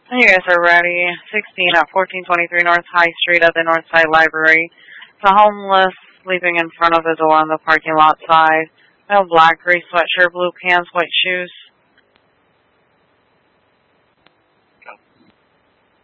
You guys are ready. 16 at 1423 North High Street at the Northside Library. The homeless sleeping in front of the door on the parking lot side. No black, gray sweatshirt, blue pants, white shoes.